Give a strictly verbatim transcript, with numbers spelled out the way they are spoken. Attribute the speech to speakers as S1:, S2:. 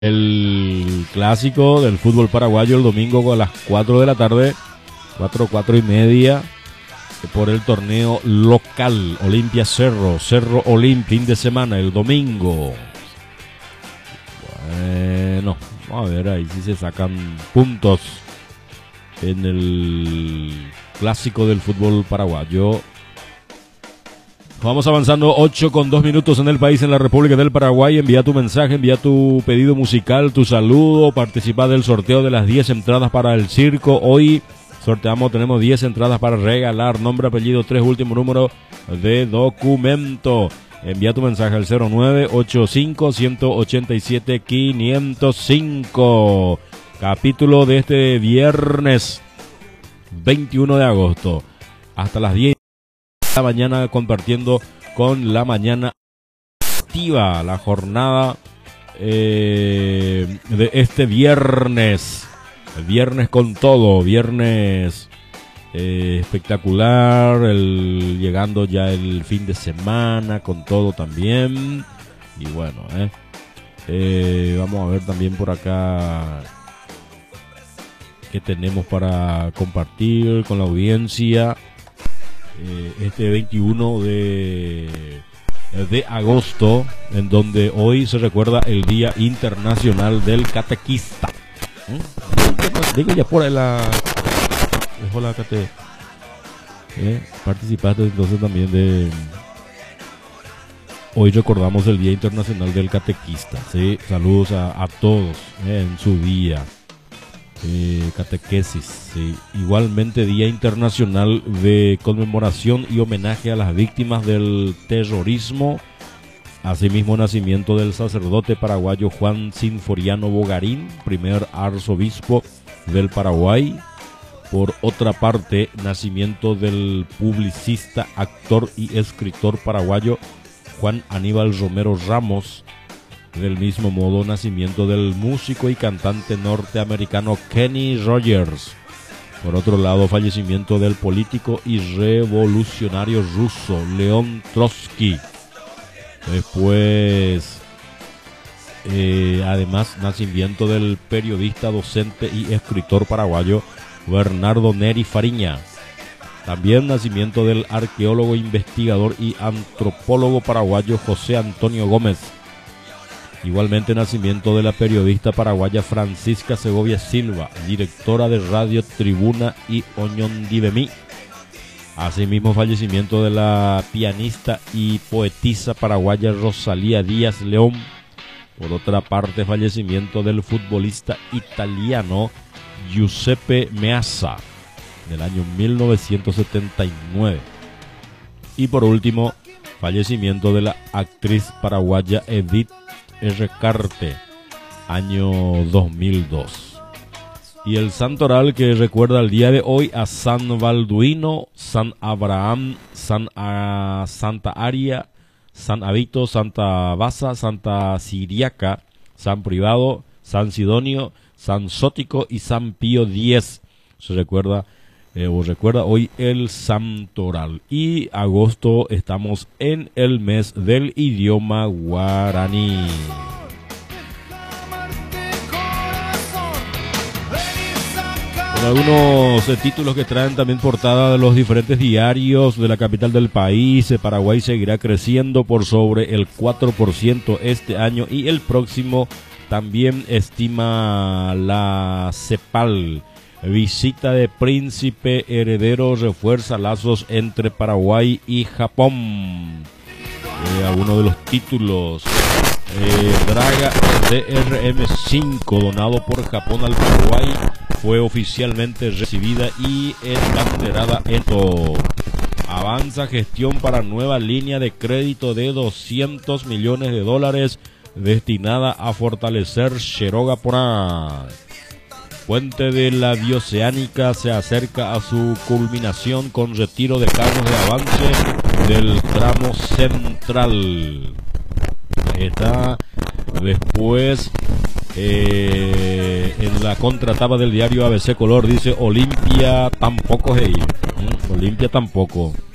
S1: El clásico del fútbol paraguayo el domingo a las cuatro de la tarde, cuatro, cuatro y media, por el torneo local, Olimpia Cerro, Cerro Olim, fin de semana, el domingo. Bueno, vamos a ver ahí si se sacan puntos en el clásico del fútbol paraguayo. Vamos avanzando, ocho con dos minutos en el país, en la República del Paraguay. Envía tu mensaje, envía tu pedido musical, tu saludo, participa del sorteo de las diez entradas para el circo. Hoy sorteamos, tenemos diez entradas para regalar, nombre, apellido, tres últimos números de documento. Envía tu mensaje al cero nueve ochenta y cinco, ciento ochenta y siete, quinientos cinco. Capítulo de este viernes veintiuno de agosto. Hasta las diez de la mañana compartiendo con la mañana activa, la jornada eh, de este viernes. Viernes con todo, viernes eh, espectacular, el, llegando ya el fin de semana con todo también. Y bueno, eh, eh, vamos a ver también por acá qué tenemos para compartir con la audiencia. Eh, este veintiuno de, de agosto, en donde hoy se recuerda el Día Internacional del Catequista. ¿Mm? Digo ya por ahí la... Dejó la cate... Eh, participaste entonces también de... Hoy recordamos el Día Internacional del Catequista, ¿sí? Saludos a, a todos eh, en su día. Eh, catequesis, sí. Igualmente Día Internacional de Conmemoración y Homenaje a las Víctimas del Terrorismo. Asimismo, nacimiento del sacerdote paraguayo Juan Sinforiano Bogarín, primer arzobispo del Paraguay. Por otra parte, nacimiento del publicista, actor y escritor paraguayo Juan Aníbal Romero Ramos. Del mismo modo, nacimiento del músico y cantante norteamericano Kenny Rogers. Por otro lado, fallecimiento del político y revolucionario ruso León Trotsky. Después, eh, además, nacimiento del periodista, docente y escritor paraguayo Bernardo Neri Fariña. También nacimiento del arqueólogo, investigador y antropólogo paraguayo José Antonio Gómez. Igualmente, nacimiento de la periodista paraguaya Francisca Segovia Silva, directora de Radio Tribuna y Oñondivemí. Asimismo, fallecimiento de la pianista y poetisa paraguaya Rosalía Díaz León. Por otra parte, fallecimiento del futbolista italiano Giuseppe Meazza, del año mil novecientos setenta y nueve. Y por último, fallecimiento de la actriz paraguaya Edith Recarte, año dos mil dos. Y el santoral que recuerda el día de hoy a San Balduino, San Abraham, San a, Santa Aria, San Abito, Santa Basa, Santa Siriaca, San Privado, San Sidonio, San Sótico y San Pío X. Se recuerda eh, o recuerda hoy el santoral. Y agosto estamos en el mes del idioma guaraní. Con algunos eh, títulos que traen también portada de los diferentes diarios de la capital del país. eh, Paraguay seguirá creciendo por sobre el cuatro por ciento este año y el próximo, también estima la CEPAL. Visita de príncipe heredero refuerza lazos entre Paraguay y Japón. Eh, algunos de los títulos. Eh, Draga D R M cinco, donado por Japón al Paraguay, fue oficialmente recibida y embanderada en todo. Avanza gestión para nueva línea de crédito de doscientos millones de dólares destinada a fortalecer Cheroga-Porá. Puente de la Bioceánica se acerca a su culminación con retiro de cargos de avance del tramo central. Ahí está. Después, eh, en la contratapa del diario A B C Color dice Olimpia tampoco, hey. ¿Mm? Olimpia tampoco.